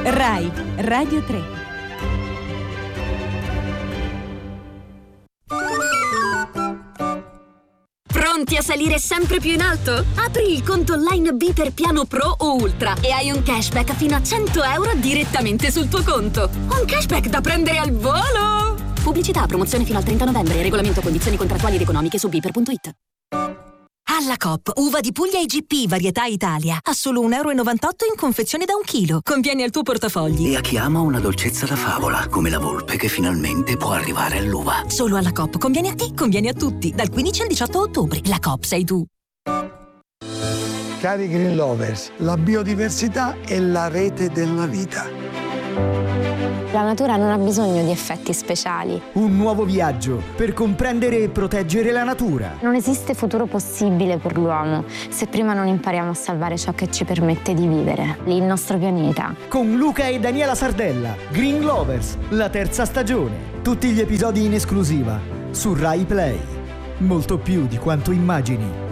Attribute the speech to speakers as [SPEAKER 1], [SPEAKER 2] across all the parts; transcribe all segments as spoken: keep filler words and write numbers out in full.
[SPEAKER 1] Rai Radio tre.
[SPEAKER 2] Pronti a salire sempre più in alto? Apri il conto online B per piano Pro o Ultra e hai un cashback fino a cento euro direttamente sul tuo conto. Un cashback da prendere al volo! Pubblicità, promozione fino al trenta novembre. Regolamento, condizioni contrattuali ed economiche su biper punto it.
[SPEAKER 3] Alla Coop, uva di Puglia I G P, varietà Italia, a solo un euro e novantotto in confezione da un chilo. Conviene al tuo portafogli.
[SPEAKER 4] E a chi ama una dolcezza da favola, come la volpe che finalmente può arrivare all'uva.
[SPEAKER 3] Solo alla Coop, conviene a te, conviene a tutti. Dal quindici al diciotto ottobre. La Coop sei tu.
[SPEAKER 5] Cari Green Lovers, la biodiversità è la rete della vita.
[SPEAKER 6] La natura non ha bisogno di effetti speciali.
[SPEAKER 7] Un nuovo viaggio per comprendere e proteggere la natura.
[SPEAKER 6] Non esiste futuro possibile per l'uomo se prima non impariamo a salvare ciò che ci permette di vivere, il nostro pianeta.
[SPEAKER 7] Con Luca e Daniela Sardella, Green Lovers, la terza stagione. Tutti gli episodi in esclusiva su Rai Play. Molto più di quanto immagini.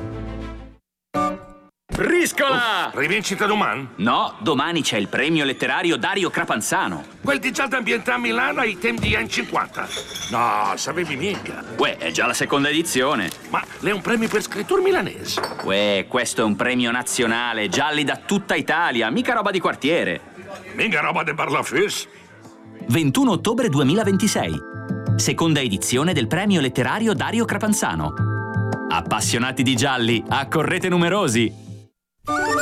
[SPEAKER 8] Briscola!
[SPEAKER 9] Oh, rivincita domani?
[SPEAKER 8] No, domani c'è il premio letterario Dario Crapanzano.
[SPEAKER 9] Quel di già d'ambiente a Milano ai tempi anni cinquanta. No, sapevi mica.
[SPEAKER 8] Uè, è già la seconda edizione.
[SPEAKER 9] Ma è un premio per scrittur milanese.
[SPEAKER 8] Uè, questo è un premio nazionale, gialli da tutta Italia, mica roba di quartiere.
[SPEAKER 9] Mica roba de Barlafus.
[SPEAKER 8] ventuno ottobre duemilaventisei. Seconda edizione del premio letterario Dario Crapanzano. Appassionati di gialli, accorrete numerosi!